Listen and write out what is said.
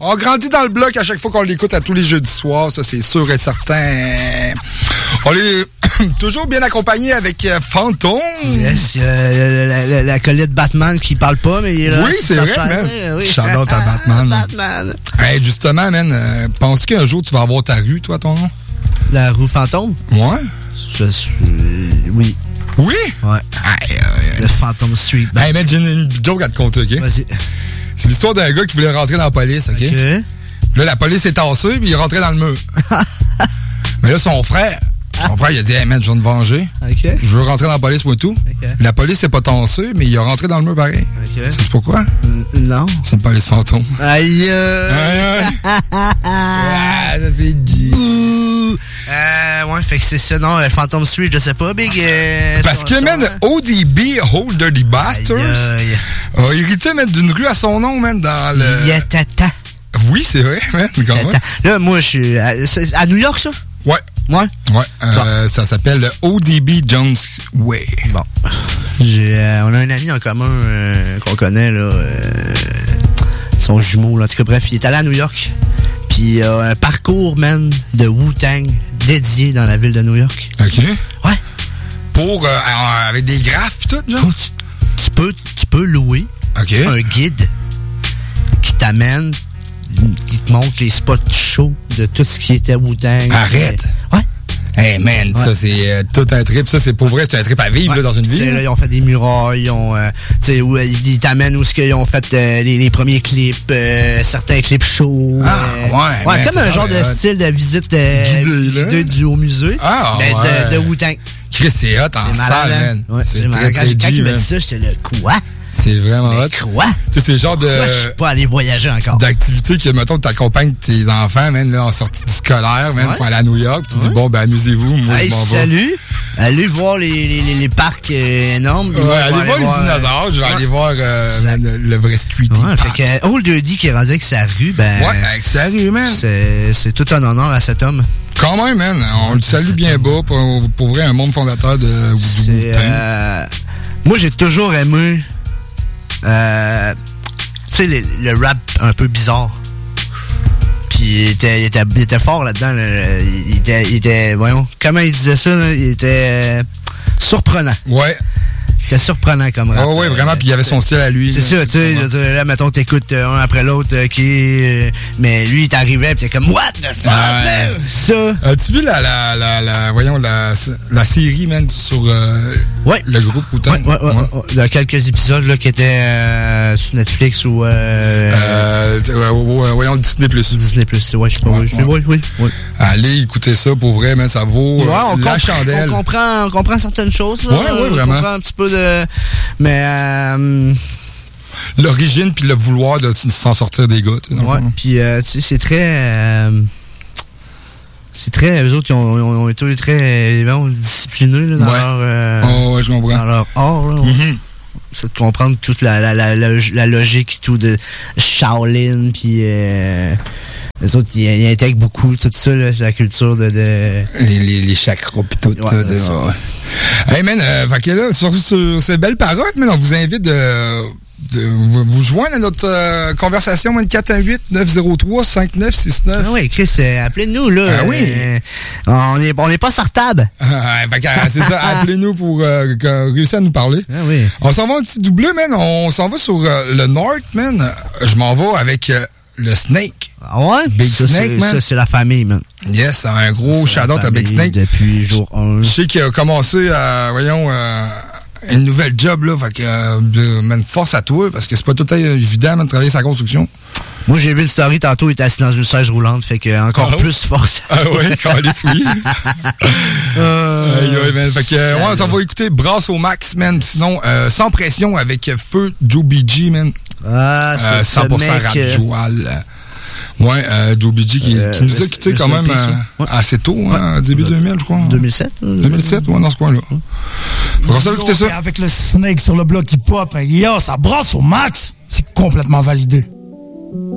On grandit dans le bloc à chaque fois qu'on l'écoute à tous les jeudis soirs, ça c'est sûr et certain. On est toujours bien accompagné avec Fantôme. Yes, la colette Batman qui parle pas, mais il est là. Oui, c'est vrai, man. Oui. Shout-out à Batman. Batman. Hey, justement, man, penses-tu qu'un jour tu vas avoir ta rue, toi, ton nom? La rue Fantôme? Ouais. Je suis... Oui. Oui? Ouais. Le Phantom Street. Hey, man, j'ai une joke à te conter, OK? Vas-y. C'est l'histoire d'un gars qui voulait rentrer dans la police, OK? Là, la police est tassée, puis il est rentré dans le mur. Mais là, son frère, il a dit, hey, man, je viens de venger. OK. Je veux rentrer dans la police, moi, et tout. OK. La police s'est pas tassée, mais il est rentré dans le mur pareil. OK. Tu sais pourquoi? Non. C'est une police fantôme. Aïe! Ah, ça, c'est G. Ouais, fait que c'est ça, non, Phantom Street, je sais pas, Big. Parce que, man, ODB, Old Dirty Bastards, a hérité, man, d'une rue à son nom, man, dans le... Yatata. Oui, c'est vrai, man, quand même. Là, moi, je suis... à New York, ça? Ouais. Ouais? Ouais, bon. Ça s'appelle le ODB Jones Way. Bon. On a un ami en commun qu'on connaît, là. Son jumeau, là. En tout cas, bref, il est allé à New York. Puis un parcours, man, de Wu-Tang dédié dans la ville de New York. OK. Ouais. Pour, avec des graphes pis tout, genre? Tu peux louer un guide qui t'amène, qui te montre les spots chauds de tout ce qui était Wu-Tang. Arrête! Ouais. Hey man, ça c'est tout un trip. Ça c'est pour vrai, c'est un trip à vivre là, dans une ville. Là, ils ont fait des murailles, ils t'amènent où ils ont fait les premiers clips, certains clips chauds. Ouais, comme un genre de style de visite guidée du haut musée. De Wu-Tang. Chris, c'est hot en salle, man. Ouais, c'est très quand il m'a dit ça, j'étais là, quoi? C'est vraiment hot. Quoi? Tu sais, c'est le genre de... Pourquoi je suis pas allé voyager encore? D'activité que, mettons, t'accompagnes tes enfants, man, là, en sortie du scolaire, man, pour aller à New York. Tu dis, bon, ben, amusez-vous, moi, je m'en vais. Salut! Allez voir les parcs énormes. Ouais, allez voir les dinosaures. Je vais aller voir le vrai Street Park. Fait que Old Dirty qui est rendu avec sa rue, ben... Ouais, avec sa rue, man. C'est tout un honneur à cet homme. Quand même, man. On le salue bien bas pour vrai, un monde fondateur de Wu-Tang. Moi, j'ai toujours aimé... tu sais, le rap un peu bizarre. Puis il était fort là-dedans. Il était, voyons, comment il disait ça, là? Il était surprenant. Ouais. C'était surprenant comme rap. Oh, ouais, vraiment, puis il avait son style à lui. C'est ça, tu sais, là, mettons, t'écoutes un après l'autre, mais lui, il t'arrivait, pis t'es comme, what the fuck, ça. As-tu vu la série, man, sur le groupe Wu-Tang? Ouais. Il y a quelques épisodes, là, qui étaient sur Netflix ou... voyons, Disney+. Disney+, ouais, je sais pas, oui. Allez, écoutez ça, pour vrai, man, ça vaut la chandelle. On comprend certaines choses, là. Ouais, vraiment. On comprend un petit peu de... Mais... l'origine puis le vouloir de s'en sortir des gars, tu sais. Ouais, puis tu sais, c'est très... eux autres, ils ont été très disciplinés là, dans leur... je comprends. Dans leur art, là. C'est de comprendre toute la logique et tout de Shaolin, puis... les autres, ils intègrent beaucoup tout ça, là, c'est la culture de... Les chakras pis tout, là. Hey, man, fait que là, sur ces belles paroles, man, on vous invite de vous joindre à notre conversation, 418-903-5969. Ah oui, Chris, appelez-nous, là. Ah oui. On est pas sortable. Fait que, c'est ça, appelez-nous pour réussir à nous parler. Ah oui. On s'en va un petit doublé, man. On s'en va sur le North, man. Je m'en vais avec le Snake. Ah ouais? Big Snake, man. Ça, c'est la famille, man. Yes, un gros shout-out à Big Snake. Depuis jour 1. Je sais qu'il a commencé une nouvelle job, là. Fait que, man, force à toi, parce que c'est pas tout à fait évident, man, de travailler sa construction. Moi, j'ai vu une story tantôt, il était assis dans une chaise roulante, fait que encore plus force. Ah ouais, câlisse, oui. Fait que, on s'en va écouter Brasse au max, man. Sinon, Sans pression avec Feu Joe BG, man. Ah, c'est 100% rap joual. Ouais, Joe BG qui nous a quittés quand même assez tôt, hein, début 2000, je crois. 2007? 2007, ouais, dans ce coin-là. On va écouter ça. Avec le Snake sur le bloc qui pop, yo, ça brasse au max. C'est complètement validé.